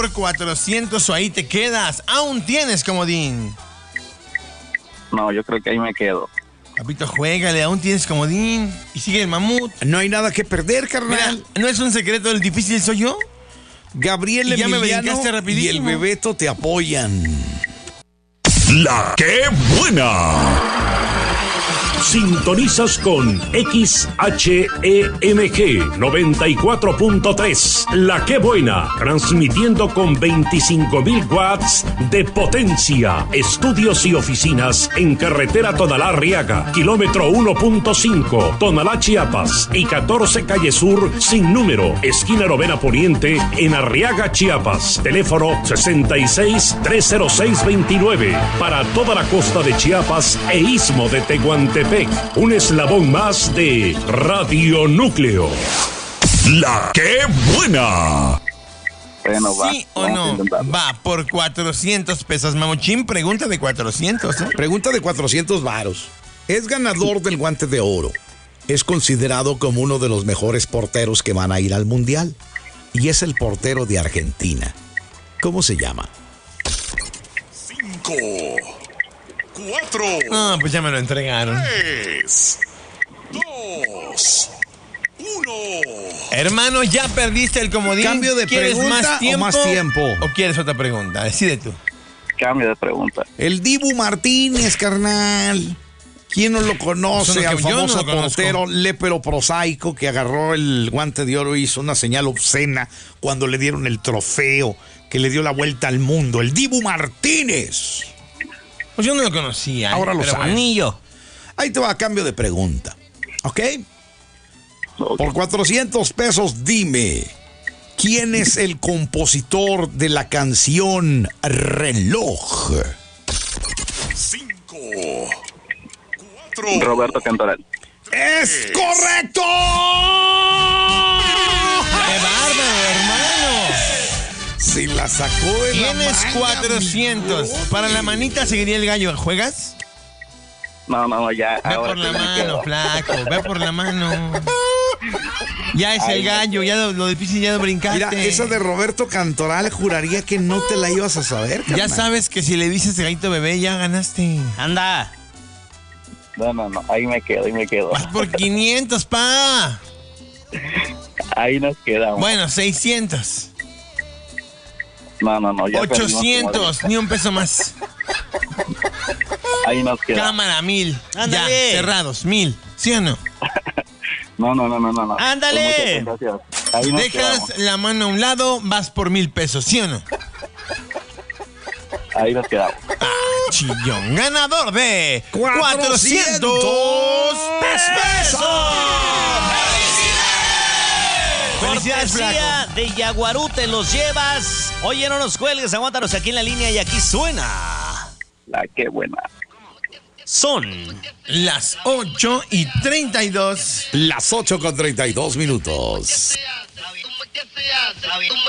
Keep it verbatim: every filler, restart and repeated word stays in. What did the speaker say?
por cuatrocientos o ahí te quedas. Aún tienes comodín. No, yo creo que ahí me quedo. Papito, juégale, aún tienes comodín. Y sigue el mamut. No hay nada que perder, carnal. Mira, ¿no es un secreto el difícil soy yo? Gabriel Y ya me Emiliano brincaste y rapidísimo. el Bebeto te apoyan. La que buena. Sintonizas con X H E M G noventa y cuatro punto tres. La que buena, transmitiendo con veinticinco mil watts de potencia. Estudios y oficinas en carretera Tonalá-Arriaga, kilómetro uno punto cinco, Tonalá, Chiapas, y catorce calle Sur sin número, esquina Novena Poniente, en Arriaga, Chiapas. Teléfono sesenta y seis, trescientos seis, veintinueve. Para toda la costa de Chiapas e istmo de Tehuantepec. Un eslabón más de Radio Núcleo. La que buena. Bueno, va. ¿Sí o vamos a no? intentarlo. Va por cuatrocientos pesos. Mamuchín, pregunta de cuatrocientos, ¿eh? Pregunta de cuatrocientos varos. Es ganador del Guante de Oro. Es considerado como uno de los mejores porteros que van a ir al Mundial. Y es el portero de Argentina. ¿Cómo se llama? Cinco, cuatro, No, pues ya me lo entregaron. tres, dos, uno. Hermano, ya perdiste el comodín. ¿Cambio de ¿Quieres pregunta más o tiempo, más tiempo? ¿O quieres otra pregunta? Decide tú. Cambio de pregunta. El Dibu Martínez, carnal. ¿Quién no lo Eso conoce? no, Al que yo no famoso lo conozco. portero lépero prosaico que agarró el Guante de Oro y hizo una señal obscena cuando le dieron el trofeo, que le dio la vuelta al mundo. El Dibu Martínez. Pues yo no lo conocía. ¿eh? Ahora lo Pero sabes. bueno, ni yo. Ahí te va a cambio de pregunta. ¿Ok? Ok. Por cuatrocientos pesos, dime, ¿quién es el compositor de la canción Reloj? Cinco, cuatro. Roberto Cantoral. ¡Es correcto! ¡Qué bárbaro, hermano! Si la sacó de la Tienes manga, cuatrocientos. mi Para la brother. manita seguiría el gallo. ¿Juegas? No, no, no, ya. Ve ahora por la sí me mano, quedo. flaco. Ve por la mano. Ya es Ay, el gallo. Ya lo, lo difícil ya lo brincaste. Mira, esa de Roberto Cantoral juraría que no te la ibas a saber, Ya carnal. sabes que si le dices gallito bebé, ya ganaste. Anda. No, no, no, ahí me quedo, ahí me quedo. Vas por quinientos, pa. Ahí nos quedamos. Bueno, seiscientos. No, no, no, ya perdimos ochocientos. como Ni un peso más. de- Ahí nos quedamos. Cámara, mil. Ándale. Ya, cerrados, mil. ¿Sí o no? No, no, no, no, no. no. Ándale. Muchas gracias. Ahí nos Dejas quedamos. la mano a un lado, vas por mil pesos. ¿Sí o no? Ahí nos quedamos. Chillón. Ganador de ¡Cuatrocientos cuatrocientos pesos. Felicidades, Cortesía flaco. de Yaguarú, te los llevas. Oye, no nos cuelgues, aguántanos aquí en la línea y aquí suena. La que buena. Son Las ocho y treinta y dos. Las ocho con treinta y dos minutos. Como que sea, ¿sabe? Como